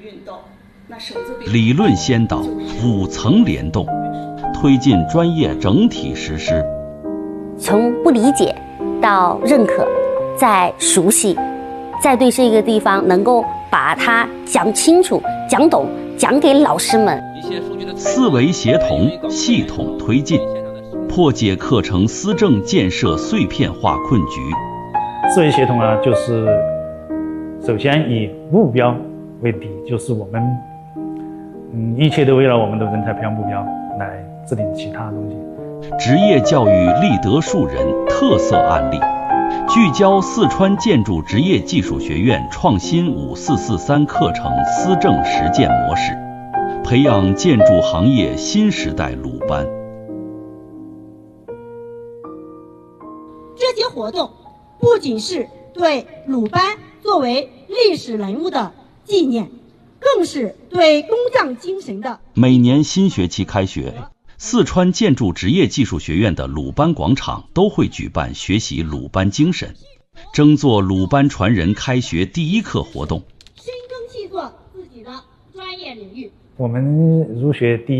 理论先导，5层联动，推进专业整体实施。 从不理解到认可，再熟悉，再对这个地方能够把它讲清楚、讲懂，讲给老师们。 思维协同，系统推进，破解课程思政建设碎片化困局。 思维协同啊，就是首先以目标为底，就是我们一切都为了我们的人才培养目标来制定其他东西。 职业教育立德树人特色案例，聚焦四川建筑职业技术学院创新5443课程思政实践模式，培养建筑行业新时代鲁班。 这些活动不仅是对鲁班作为历史人物的纪念，更是对工匠精神的。 每年新学期开学，四川建筑职业技术学院的鲁班广场都会举办学习鲁班精神，争做鲁班传人开学第一课活动。 深耕细作自己的专业领域。 我们入学第一